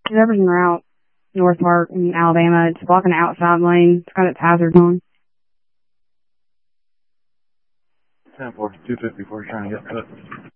Whoever's en route, North Park in Alabama, it's blocking the outside lane. It's got its hazards on. 10-4, 254, trying to get put.